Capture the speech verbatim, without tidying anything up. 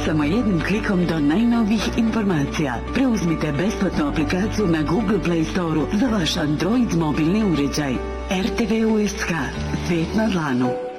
Samo jednim klikom do najnovijih informacija. Preuzmite besplatnu aplikaciju na Google Play Store za vaš Android mobilni uređaj. R T V U S K. Svijet na dlanu.